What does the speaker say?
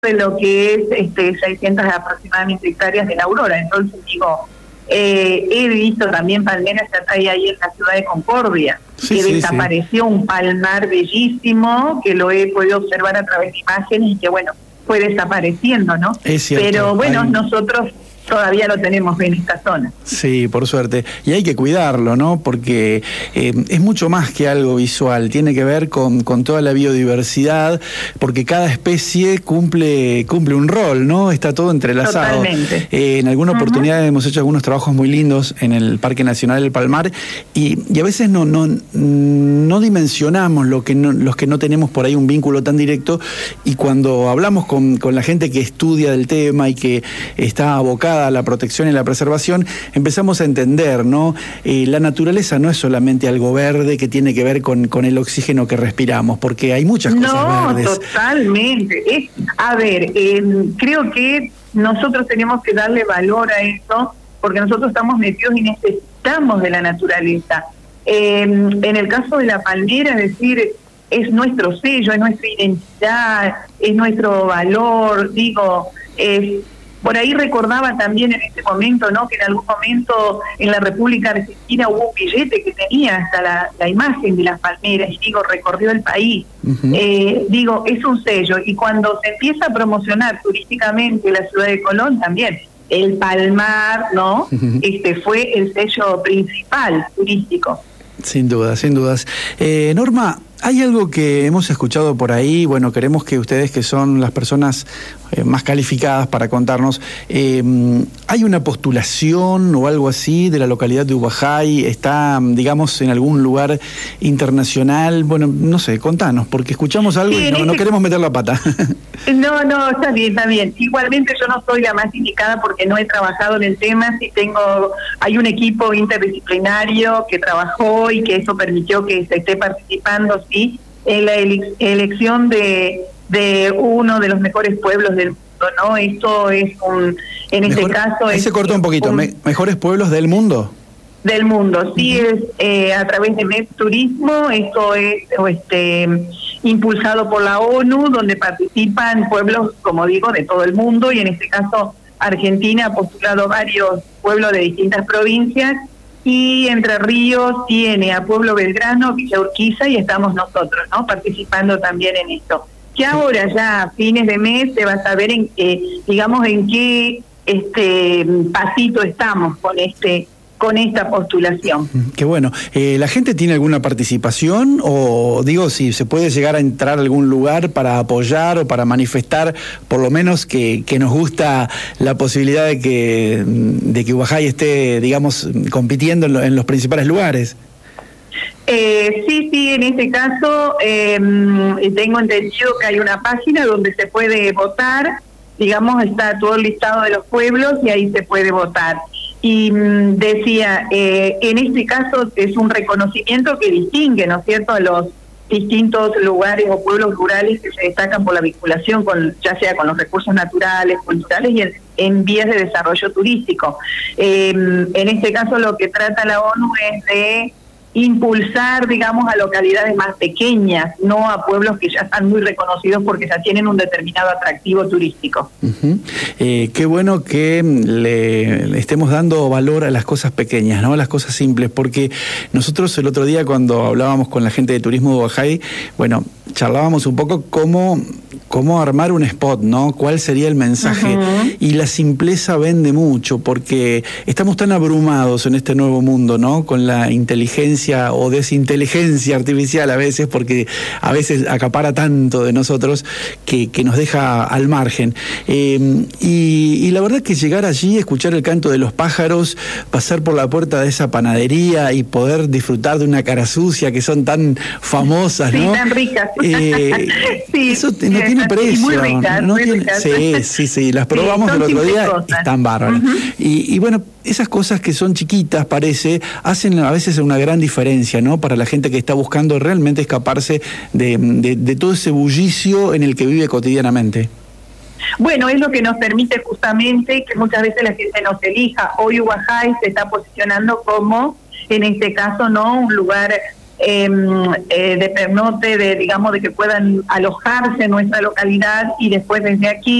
de lo que es 600 aproximadamente hectáreas de la Aurora. Entonces digo, he visto también palmeras que hay ahí en la ciudad de Concordia, que desapareció un palmar bellísimo, que lo he podido observar a través de imágenes y que bueno, fue desapareciendo, ¿no? Es cierto. Pero bueno, nosotros todavía lo tenemos en esta zona. Sí, por suerte. Y hay que cuidarlo, ¿no? Porque es mucho más que algo visual. Tiene que ver con toda la biodiversidad, porque cada especie cumple un rol, ¿no? Está todo entrelazado. Totalmente. En alguna oportunidad hemos hecho algunos trabajos muy lindos en el Parque Nacional del Palmar y a veces no dimensionamos los que no tenemos por ahí un vínculo tan directo, y cuando hablamos con la gente que estudia del tema y que está abocada a la protección y la preservación, empezamos a entender, ¿no? La naturaleza no es solamente algo verde que tiene que ver con el oxígeno que respiramos, porque hay muchas cosas verdes. No, totalmente. Creo que nosotros tenemos que darle valor a eso, porque nosotros estamos metidos y necesitamos de la naturaleza. En el caso de la palmera, es decir, es nuestro sello, es nuestra identidad, es nuestro valor, por ahí recordaba también en ese momento, ¿no?, que en algún momento en la República Argentina hubo un billete que tenía hasta la imagen de las palmeras, y recorrió el país. Es un sello, y cuando se empieza a promocionar turísticamente la ciudad de Colón también, el palmar, ¿no? Fue el sello principal turístico. Sin duda, sin dudas. Norma, hay algo que hemos escuchado por ahí, bueno, queremos que ustedes, que son las personas más calificadas para contarnos, ¿hay una postulación o algo así de la localidad de Ubajay? ¿Está, digamos, en algún lugar internacional? Bueno, no sé, contanos, porque escuchamos algo y no queremos meter la pata. No, está bien. Igualmente yo no soy la más indicada porque no he trabajado en el tema. Hay un equipo interdisciplinario que trabajó y que eso permitió que se esté participando, sí, en la elección de uno de los mejores pueblos del mundo, ¿no? Esto es este caso... Ahí se cortó un poquito, ¿mejores pueblos del mundo? Del mundo, sí, es a través de MED Turismo. Esto es impulsado por la ONU, donde participan pueblos, como digo, de todo el mundo, y en este caso Argentina ha postulado varios pueblos de distintas provincias, y Entre Ríos tiene a Pueblo Belgrano, Villa Urquiza, y estamos nosotros, ¿no?, participando también en esto. Que ahora ya a fines de mes se va a saber en qué pasito estamos con esta postulación. Qué bueno. ¿La gente tiene alguna participación? O digo, si se puede llegar a entrar a algún lugar para apoyar o para manifestar, por lo menos que nos gusta la posibilidad de que Ubajay esté, digamos, compitiendo en los principales lugares. Sí, en este caso tengo entendido que hay una página donde se puede votar, digamos, está todo el listado de los pueblos y ahí se puede votar. Y decía, en este caso es un reconocimiento que distingue, ¿no es cierto?, a los distintos lugares o pueblos rurales que se destacan por la vinculación ya sea con los recursos naturales, culturales y en vías de desarrollo turístico. En este caso lo que trata la ONU es de impulsar, digamos, a localidades más pequeñas, no a pueblos que ya están muy reconocidos porque ya tienen un determinado atractivo turístico. Qué bueno que le estemos dando valor a las cosas pequeñas, ¿no?, a las cosas simples, porque nosotros el otro día cuando hablábamos con la gente de Turismo de Ubajay, bueno, charlábamos un poco cómo armar un spot, ¿no?, cuál sería el mensaje. Y la simpleza vende mucho, porque estamos tan abrumados en este nuevo mundo, ¿no?, con la inteligencia o desinteligencia artificial a veces, porque a veces acapara tanto de nosotros que nos deja al margen. Y la verdad que llegar allí, escuchar el canto de los pájaros, pasar por la puerta de esa panadería y poder disfrutar de una cara sucia que son tan famosas, ¿no? Sí, tan ricas. Eso no tiene precio. Muy ricas, no muy tiene, ricas. Sí, las probamos el otro día, están bárbaras. Y bueno, esas cosas que son chiquitas, parece, hacen a veces una gran diferencia, ¿no?, para la gente que está buscando realmente escaparse de todo ese bullicio en el que vive cotidianamente. Bueno, es lo que nos permite justamente que muchas veces la gente nos elija. Hoy Ubajay se está posicionando como, en este caso, ¿no?, un lugar de pernote, digamos, de que puedan alojarse en nuestra localidad y después desde aquí